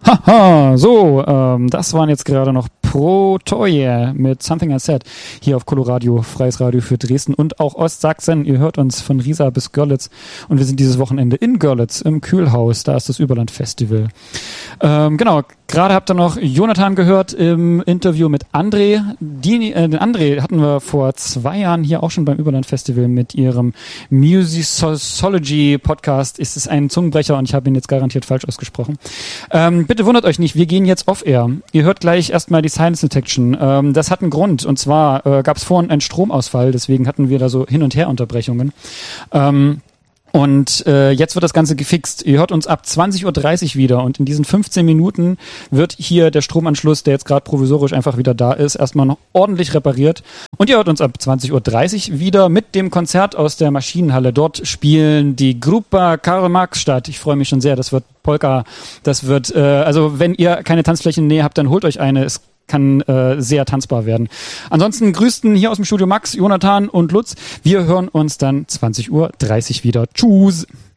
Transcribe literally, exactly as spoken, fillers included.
Haha, so, ähm, das waren jetzt gerade noch Protoje mit Something I Said hier auf Coloradio, freies Radio für Dresden und auch Ostsachsen. Ihr hört uns von Riesa bis Görlitz und wir sind dieses Wochenende in Görlitz im Kühlhaus, da ist das Überland-Festival. Ähm, genau, gerade habt ihr noch Jonathan gehört im Interview mit André. Die, äh, den André hatten wir vor zwei Jahren hier auch schon beim Überland-Festival mit ihrem Musicology-Podcast. Ist es ein Zungenbrecher und ich habe ihn jetzt garantiert falsch ausgesprochen. Ähm, bitte wundert euch nicht, wir gehen jetzt off-air. Ihr hört gleich erstmal die Silence Detection. Ähm, das hat einen Grund und zwar äh, gab es vorhin einen Stromausfall, deswegen hatten wir da so Hin- und Her-Unterbrechungen. Ähm, Und äh, jetzt wird das Ganze gefixt. Ihr hört uns ab zwanzig Uhr dreißig wieder und in diesen fünfzehn Minuten wird hier der Stromanschluss, der jetzt gerade provisorisch einfach wieder da ist, erstmal noch ordentlich repariert. Und ihr hört uns ab zwanzig Uhr dreißig wieder mit dem Konzert aus der Maschinenhalle. Dort spielen die Gruppa Karl Marx statt. Ich freue mich schon sehr. Das wird Polka. Das wird, äh, also wenn ihr keine Tanzfläche in der Nähe habt, dann holt euch eine. Es kann äh, sehr tanzbar werden. Ansonsten grüßten hier aus dem Studio Max, Jonathan und Lutz. Wir hören uns dann zwanzig Uhr dreißig wieder. Tschüss!